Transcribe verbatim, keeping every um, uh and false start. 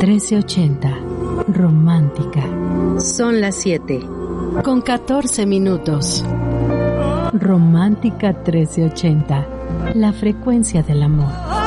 trece ochenta, romántica. Son las siete. Con catorce minutos. Romántica trece ochenta, la frecuencia del amor.